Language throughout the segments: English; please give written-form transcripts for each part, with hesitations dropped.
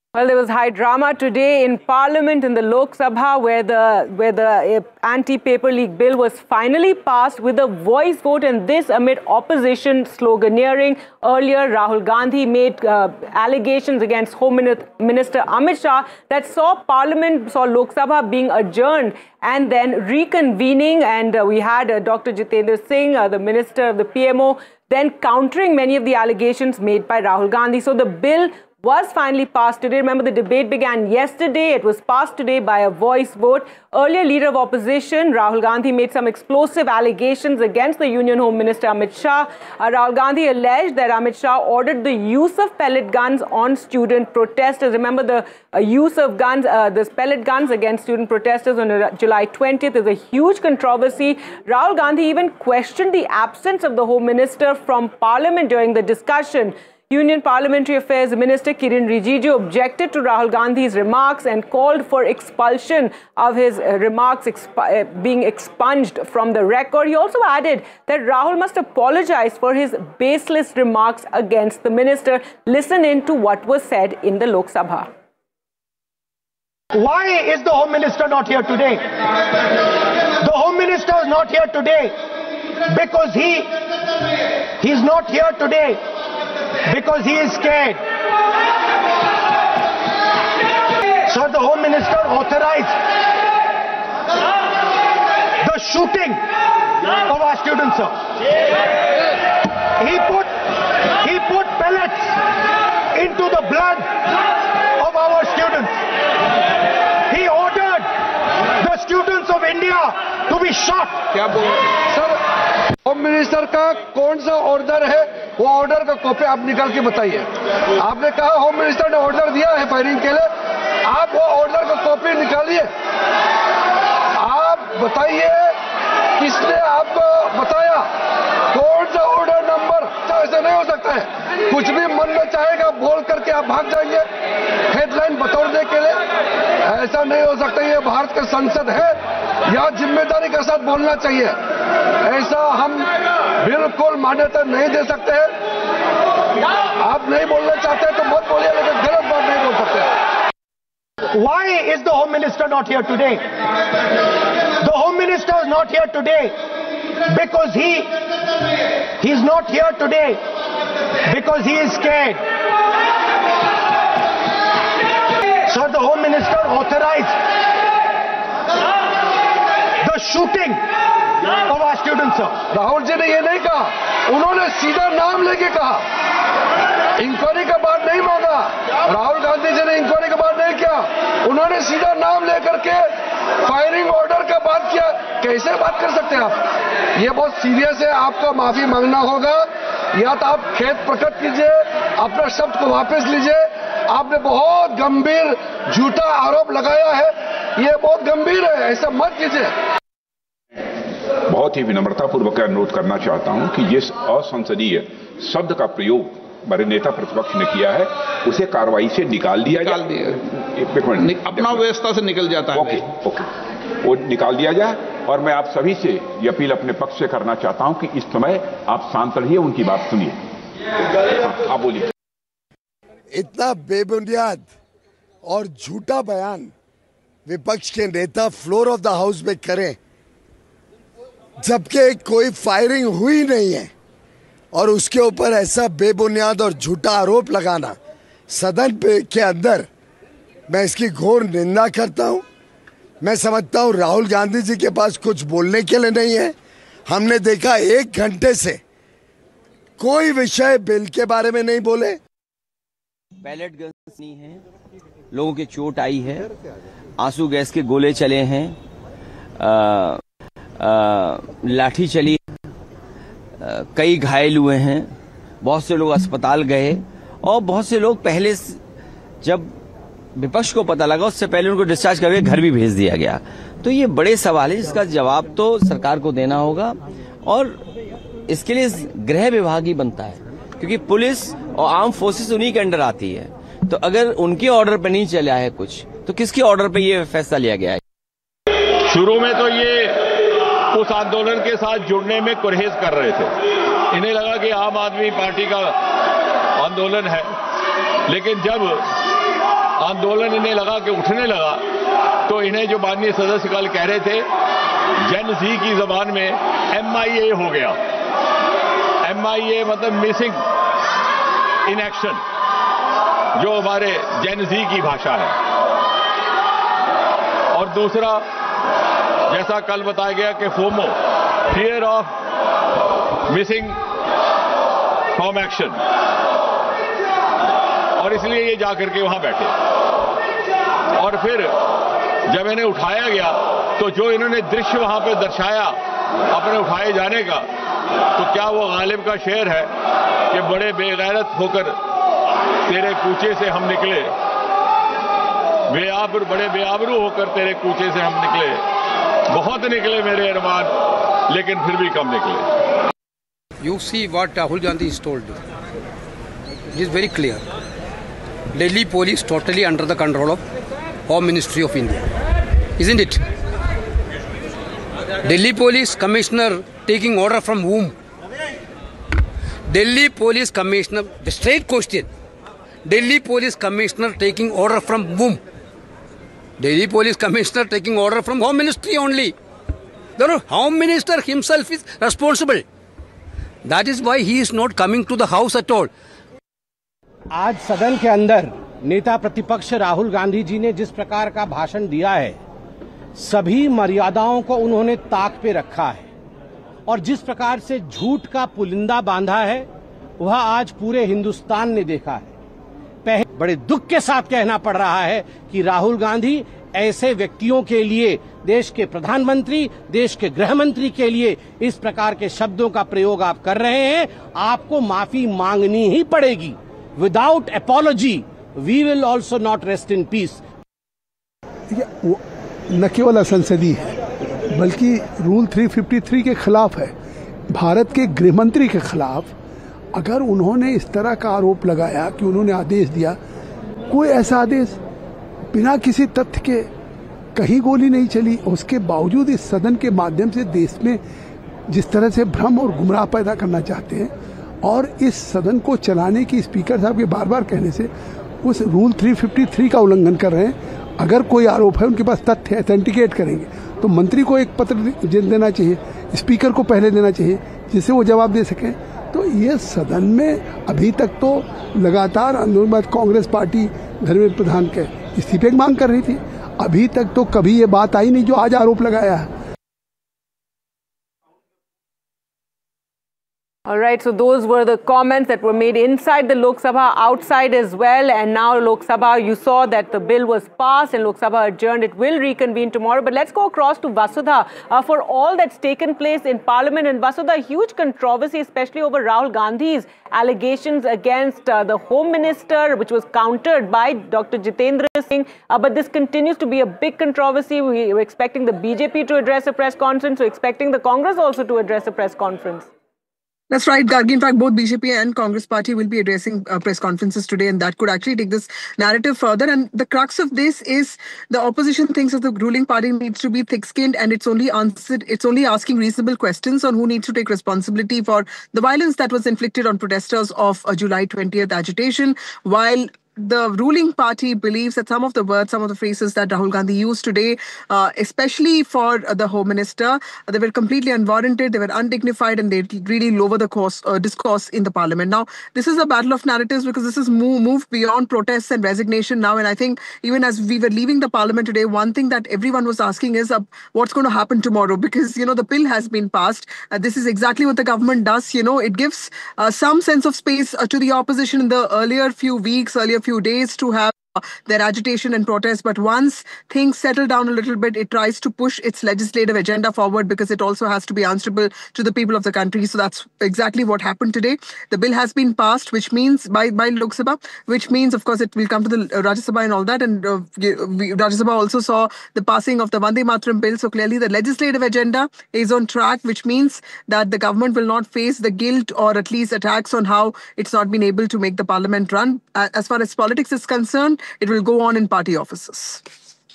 Well, there was high drama today in Parliament in the Lok Sabha where the anti-paper leak bill was finally passed with a voice vote, and this amid opposition sloganeering. Earlier, Rahul Gandhi made allegations against Home Minister Amit Shah that saw Lok Sabha being adjourned and then reconvening, and we had Dr. Jitendra Singh, the Minister of the PMO, then countering many of the allegations made by Rahul Gandhi. So the bill was finally passed today. Remember, the debate began yesterday. It was passed today by a voice vote. Earlier, leader of opposition, Rahul Gandhi, made some explosive allegations against the Union Home Minister Amit Shah. Rahul Gandhi alleged that Amit Shah ordered the use of pellet guns on student protesters. Remember, the use of guns, this pellet guns against student protesters on July 20th is a huge controversy. Rahul Gandhi even questioned the absence of the Home Minister from Parliament during the discussion. Union Parliamentary Affairs Minister Kiren Rijiju objected to Rahul Gandhi's remarks and called for expulsion of his remarks being expunged from the record. He also added that Rahul must apologize for his baseless remarks against the minister. Listen in to what was said in the Lok Sabha. Why is the Home Minister not here today? The Home Minister is not here today because he's not here today because he is scared. Sir, the Home Minister authorized the shooting of our students, sir. He put pellets into the blood of our students. He ordered the students of India to be shot. Sir, home minister का कौन सा order है, वो order का copy आप निकाल के बताइए। आपने कहा होम मिनिस्टर ने ऑर्डर दिया है फायरिंग के लिए, आप वो ऑर्डर का कॉपी निकालिए। आप बताइए किसने आपको बताया, कौन सा ऑर्डर नंबर। ऐसा नहीं हो सकता है, कुछ भी मन में चाहेगा बोल करके आप भाग जाएंगे हेडलाइन बतौरने के लिए। ऐसा नहीं हो सकता। ये भारत का संसद है, यहाँ जिम्मेदारी के साथ बोलना चाहिए। ऐसा हम बिल्कुल मान्यता नहीं दे सकते हैं। आप नहीं बोलना चाहते तो मत बोलिए, लेकिन गलत बात नहीं बोल सकते। Why is the Home Minister not here today? The Home Minister is not here today because he's not here today because he is scared. Sir, the Home Minister authorized the shooting of our students, sir. Rahul ji ने ये नहीं कहा, उन्होंने सीधा नाम लेके कहा, inquiry का बात नहीं मांगा। राहुल गांधी जी ने इंक्वायरी का बात नहीं किया, उन्होंने सीधा नाम लेकर के फायरिंग ऑर्डर का बात किया। कैसे बात कर सकते हैं आप? ये बहुत सीरियस है, आपको माफी मांगना होगा, या तो आप खेद प्रकट कीजिए, अपना शब्द को वापस लीजिए। आपने बहुत गंभीर झूठा आरोप लगाया है, ये बहुत गंभीर है, ऐसा मत कीजिए। बहुत ही विनम्रतापूर्वक अनुरोध करना चाहता हूं कि जिस असंसदीय शब्द का प्रयोग हमारे नेता प्रतिपक्ष ने किया है, उसे कार्रवाई से निकाल दिया जाए। अपना व्यवस्था से निकल जाता है। ओके, वो निकाल दिया जाए। और मैं आप सभी से ये अपील अपने पक्ष से करना चाहता हूं कि इस समय आप शांत रहिए, उनकी बात सुनिए। आप बोलिए। इतना बेबुनियाद और झूठा बयान विपक्ष के नेता फ्लोर ऑफ द हाउस में करें, जबकि कोई फायरिंग हुई नहीं है, और उसके ऊपर ऐसा बेबुनियाद और झूठा आरोप लगाना सदन के अंदर, मैं इसकी घोर निंदा करता हूं। मैं समझता हूं राहुल गांधी जी के पास कुछ बोलने के लिए नहीं है। हमने देखा 1 घंटे से कोई विषय बिल के बारे में नहीं बोले। पैलेट गन्स नहीं है, लोगों की चोट आई है, आंसू गैस के गोले चले हैं, लाठी चली, कई घायल हुए हैं, बहुत से लोग अस्पताल गए, और बहुत से लोग पहले जब विपक्ष को पता लगा उससे पहले उनको डिस्चार्ज करके घर भी भेज दिया गया। तो ये बड़े सवाल है जिसका जवाब तो सरकार को देना होगा, और इसके लिए गृह विभाग ही बनता है, क्योंकि पुलिस और आर्म फोर्सेस उन्हीं के अंडर आती है। तो अगर उनके ऑर्डर पे नहीं चला है कुछ, तो किसके ऑर्डर पे ये फैसला लिया गया है? शुरू में तो ये उस आंदोलन के साथ जुड़ने में गुरेज कर रहे थे, इन्हें लगा कि आम आदमी पार्टी का आंदोलन है, लेकिन जब आंदोलन इन्हें लगा कि उठने लगा, तो इन्हें जो माननीय सदस्य कल कह रहे थे, जेन ज़ी की जबान में MIA हो गया। MIA मतलब मिसिंग इन एक्शन, जो हमारे जेन ज़ी की भाषा है। और दूसरा, जैसा कल बताया गया कि FOMO, fear of missing from action, और इसलिए ये जाकर के वहां बैठे। और फिर जब इन्हें उठाया गया तो जो इन्होंने दृश्य वहां पे दर्शाया अपने उठाए जाने का, तो क्या वो गालिब का शेर है कि बड़े बेगैरत होकर तेरे कूचे से हम निकले, बड़े बेआबरू होकर तेरे कूचे से हम निकले, बहुत निकले मेरे अरमान, लेकिन फिर भी कम निकले। You see what Rahul Gandhi is told. It is very clear. Delhi police totally under the control of Home Ministry of India, isn't it? Delhi police commissioner taking order from whom? Delhi police commissioner, the straight question. Delhi police commissioner taking order from whom? Delhi police commissioner taking order from Home Ministry only. The Home Minister himself is responsible. That is why he is not coming to the house at all. आज सदन के अंदर नेता प्रतिपक्ष राहुल गांधी जी ने जिस प्रकार का भाषण दिया है, सभी मर्यादाओं को उन्होंने ताक पे रखा है और जिस प्रकार से झूठ का पुलिंदा बांधा है, वह आज पूरे हिंदुस्तान ने देखा है। बड़े दुख के साथ कहना पड़ रहा है कि राहुल गांधी ऐसे व्यक्तियों के लिए, देश के प्रधानमंत्री, देश के गृह मंत्री के लिए इस प्रकार के शब्दों का प्रयोग आप कर रहे हैं। आपको माफी मांगनी ही पड़ेगी। Without apology we will also not rest in peace. न केवल असंसदीय है, बल्कि रूल 353 के खिलाफ है, भारत के गृह मंत्री के खिलाफ। अगर उन्होंने इस तरह का आरोप लगाया कि उन्होंने आदेश दिया, कोई ऐसा आदेश बिना किसी तथ्य के, कहीं गोली नहीं चली, उसके बावजूद इस सदन के माध्यम से देश में जिस तरह से भ्रम और गुमराह पैदा करना चाहते हैं और इस सदन को चलाने की स्पीकर साहब के बार बार कहने से उस रूल 353 का उल्लंघन कर रहे हैं। अगर कोई आरोप है, उनके पास तथ्य ऑथेंटिकेट करेंगे तो मंत्री को एक पत्र देना चाहिए, स्पीकर को पहले देना चाहिए, जिससे वो जवाब दे सकें। तो ये सदन में अभी तक तो लगातार आंदोलन, कांग्रेस पार्टी धर्मेंद्र प्रधान के इस्तीफे की मांग कर रही थी, अभी तक तो कभी ये बात आई नहीं जो आज आरोप लगाया है। All right, so those were the comments that were made inside the Lok Sabha, outside as well. And now Lok Sabha, you saw that the bill was passed and Lok Sabha adjourned. It will reconvene tomorrow. But let's go across to Vasudha for all that's taken place in Parliament. And Vasudha, huge controversy, especially over Rahul Gandhi's allegations against the Home Minister, which was countered by Dr. Jitendra Singh. But this continues to be a big controversy. We're expecting the BJP to address a press conference. We're expecting the Congress also to address a press conference. That's right, Gargi. In fact, both BJP and Congress party will be addressing press conferences today, and that could actually take this narrative further. And the crux of this is the opposition thinks that the ruling party needs to be thick-skinned, and it's only asking reasonable questions on who needs to take responsibility for the violence that was inflicted on protesters of July 20th agitation, while the ruling party believes that some of the words, some of the phrases that Rahul Gandhi used today, especially for the Home Minister, they were completely unwarranted, they were undignified, and they really lower the discourse in the Parliament. Now, this is a battle of narratives because this has moved beyond protests and resignation now. And I think even as we were leaving the Parliament today, one thing that everyone was asking is what's going to happen tomorrow? Because, the bill has been passed. This is exactly what the government does. It gives some sense of space to the opposition in the earlier few days to have their agitation and protest, but once things settle down a little bit, it tries to push its legislative agenda forward because it also has to be answerable to the people of the country. So that's exactly what happened today. The bill has been passed, which means by Lok Sabha, which means, of course, it will come to the Rajya Sabha and all that. And Rajya Sabha also saw the passing of the Vande Mataram bill. So clearly the legislative agenda is on track, which means that the government will not face the guilt or at least attacks on how it's not been able to make the parliament run. As far as politics is concerned, it will go on in party offices.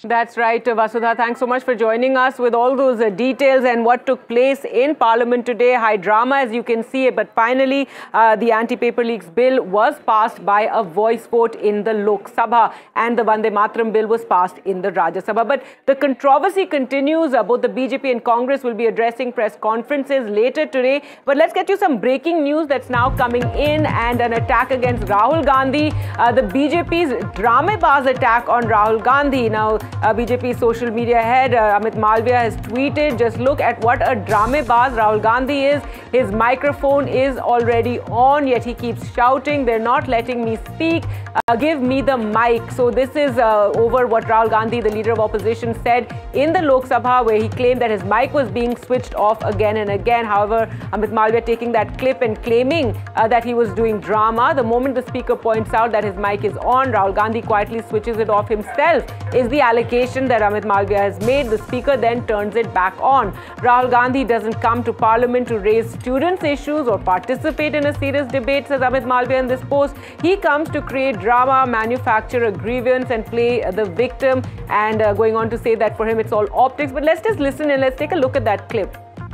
That's right, Vasudha. Thanks so much for joining us with all those details and what took place in Parliament today. High drama, as you can see, but finally the anti-paper leaks bill was passed by a voice vote in the Lok Sabha, and the Vande Mataram bill was passed in the Rajya Sabha. But the controversy continues. Both the BJP and Congress will be addressing press conferences later today. But let's get you some breaking news that's now coming in, and an attack against Rahul Gandhi. The BJP's dramebaz attack on Rahul Gandhi. Now, BJP social media head Amit Malviya has tweeted, just look at what a dramebaz Rahul Gandhi is. His microphone is already on, yet he keeps shouting, they're not letting me speak. Give me the mic. So this is over what Rahul Gandhi, the leader of opposition, said in the Lok Sabha, where he claimed that his mic was being switched off again and again. However, Amit Malviya taking that clip and claiming that he was doing drama. The moment the speaker points out that his mic is on, Rahul Gandhi quietly switches it off himself, is the allegation that Amit Malviya has made. The speaker then turns it back on. Rahul Gandhi doesn't come to Parliament to raise students' issues or participate in a serious debate, says Amit Malviya in this post. He comes to create drama, manufacture a grievance and play the victim, and going on to say that for him it's all optics. But let's just listen and let's take a look at that clip.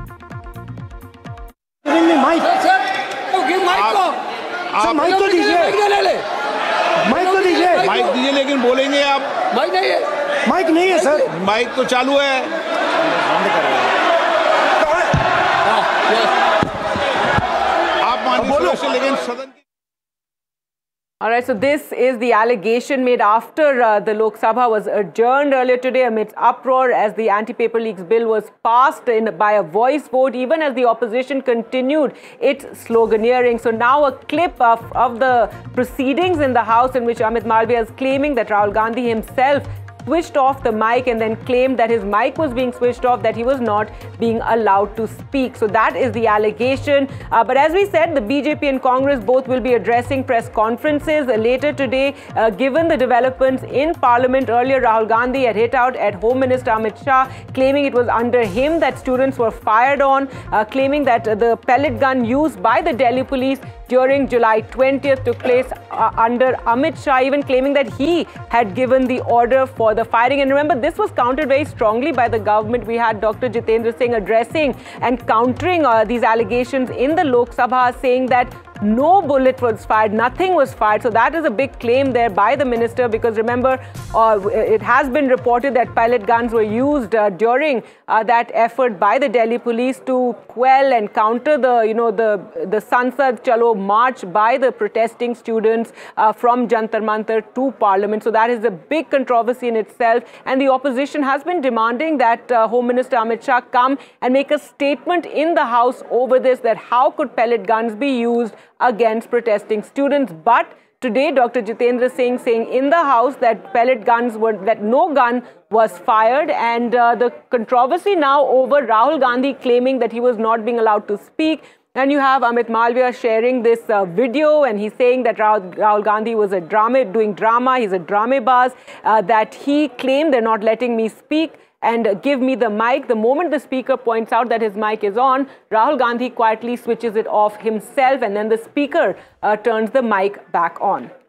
Giving me mic. तो give mic को. Sir mic तो दीजिए. Mic तो दीजिए. Mic दीजिए, लेकिन बोलेंगे आप. माइक नहीं है. माइक नहीं है सर. माइक तो चालू है. बंद करो. आप मानिए, लेकिन सदन. All right, so this is the allegation made after the Lok Sabha was adjourned earlier today amidst uproar as the anti-paper leaks bill was passed by a voice vote, even as the opposition continued its sloganeering. So now a clip of the proceedings in the House in which Amit Malviya is claiming that Rahul Gandhi himself switched off the mic and then claimed that his mic was being switched off, that he was not being allowed to speak. So that is the allegation. But as we said, the BJP and Congress both will be addressing press conferences later today. Given the developments in Parliament, earlier Rahul Gandhi had hit out at Home Minister Amit Shah, claiming it was under him that students were fired on, claiming that the pellet gun used by the Delhi police during July 20th took place under Amit Shah, even claiming that he had given the order for the firing. And remember, this was countered very strongly by the government. We had Dr. Jitendra Singh addressing and countering these allegations in the Lok Sabha, saying that no bullet was fired, nothing was fired. So that is a big claim there by the minister, because remember, it has been reported that pellet guns were used during that effort by the Delhi police to quell and counter the Sansad Chalo march by the protesting students from Jantar Mantar to Parliament. So that is a big controversy in itself, and the opposition has been demanding that Home Minister Amit Shah come and make a statement in the House over this, that how could pellet guns be used against protesting students. But today, Dr. Jitendra Singh saying in the House that that no gun was fired, and the controversy now over Rahul Gandhi claiming that he was not being allowed to speak. And you have Amit Malviya sharing this video, and he's saying that Rahul Gandhi was doing drama, he's a dramebaz, that he claimed they're not letting me speak and give me the mic. The moment the speaker points out that his mic is on, Rahul Gandhi quietly switches it off himself, and then the speaker turns the mic back on.